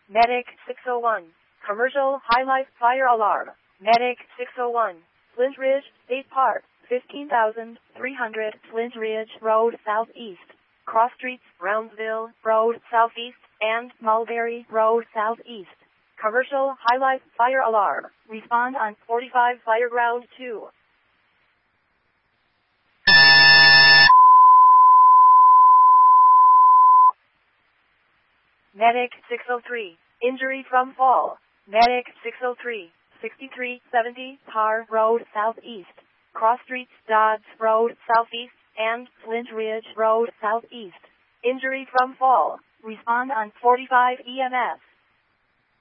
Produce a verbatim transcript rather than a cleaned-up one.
Medic six oh one. Commercial High-Life Fire Alarm. Medic six oh one. Flint Ridge State Park, fifteen thousand three hundred Flint Ridge Road Southeast. Cross Streets, Brownsville Road Southeast, and Mulberry Road Southeast. Commercial High-Life Fire Alarm. Respond on forty-five Fireground two. Medic six oh three. Injury from fall. Medic six oh three. sixty-three seventy Parr Road Southeast. Cross Streets, Dodds Road Southeast, and Flint Ridge Road Southeast. Injury from fall. Respond on forty-five E M S.